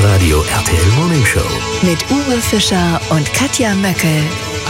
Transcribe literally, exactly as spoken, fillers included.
Radio R T L Morning Show. Mit Uwe Fischer und Katja Möckel.